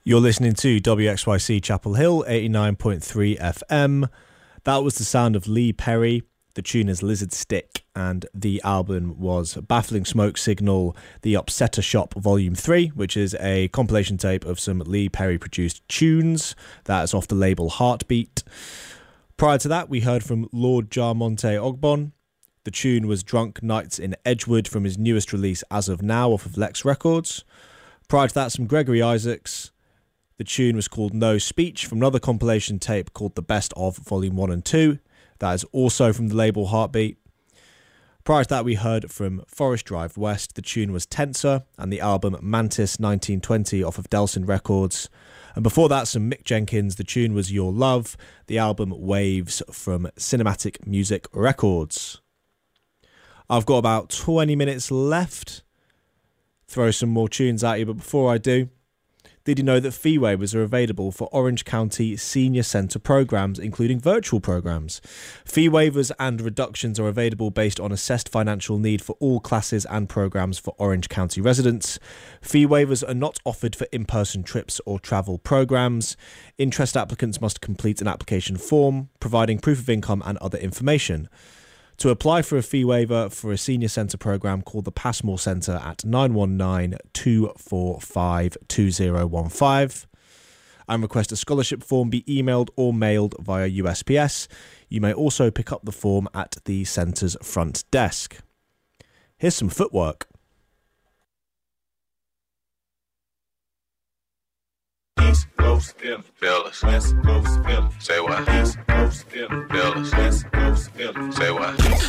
You're listening to WXYC Chapel Hill, 89.3 FM. That was the sound of Lee Perry. The tune is Lizard Stick, and the album was Baffling Smoke Signal, The Upsetter Shop Volume 3, which is a compilation tape of some Lee Perry produced tunes. That is off the label Heartbeat. Prior to that, we heard from Lord Jarmonte Ogbon. The tune was Drunk Nights in Edgewood from his newest release As of Now off of Lex Records. Prior to that, some Gregory Isaacs. The tune was called No Speech from another compilation tape called The Best Of Volume 1 and 2. That is also from the label Heartbeat. Prior to that, we heard from Forest Drive West. The tune was Tensor and the album Mantis 1920 off of Delson Records. And before that, some Mick Jenkins. The tune was Your Love. The album Waves from Cinematic Music Records. I've got about 20 minutes left. Throw some more tunes at you, but before I do, did you know that fee waivers are available for Orange County Senior Centre programs, including virtual programs? Fee waivers and reductions are available based on assessed financial need for all classes and programs for Orange County residents. Fee waivers are not offered for in-person trips or travel programs. Interest applicants must complete an application form, providing proof of income and other information. To apply for a fee waiver for a senior centre programme, call the Passmore Centre at 919-245-2015 and request a scholarship form be emailed or mailed via USPS. You may also pick up the form at the centre's front desk. Here's some footwork. East Coast, fellas. West Coast, fellas. Say what? East Coast, fellas. West Coast, fellas. Say what?